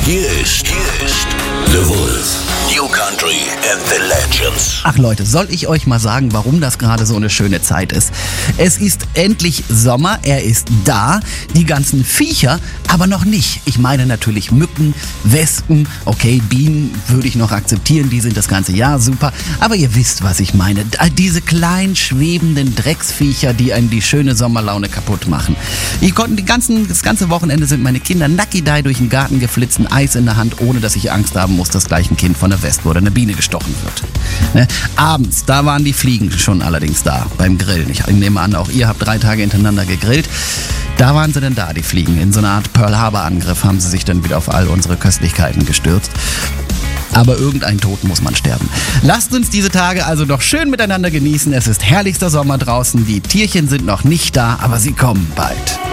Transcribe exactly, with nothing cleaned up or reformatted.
Hier ist, hier ist The Wolf. New Country and the Legends. Ach Leute, soll ich euch mal sagen, warum das gerade so eine schöne Zeit ist? Es ist endlich Sommer, er ist da, die ganzen Viecher, aber noch nicht. Ich meine natürlich Mücken, Wespen, okay, Bienen würde ich noch akzeptieren, die sind das ganze Jahr super, aber ihr wisst, was ich meine. Diese kleinen, schwebenden Drecksviecher, die einem die schöne Sommerlaune kaputt machen. Ich konnte die ganzen, das ganze Wochenende sind meine Kinder nackidei durch den Garten geflitzt, ein Eis in der Hand, ohne dass ich Angst haben muss, dass gleich ein Kind von der Wespe oder eine Biene gestochen wird. Ne? Abends, da waren die Fliegen schon allerdings da, beim Grillen. Ich nehme an, auch ihr habt drei Tage hintereinander gegrillt. Da waren sie denn da, die Fliegen. In so einer Art Pearl Harbor Angriff haben sie sich dann wieder auf all unsere Köstlichkeiten gestürzt. Aber irgendein Tod muss man sterben. Lasst uns diese Tage also doch schön miteinander genießen. Es ist herrlichster Sommer draußen. Die Tierchen sind noch nicht da, aber sie kommen bald.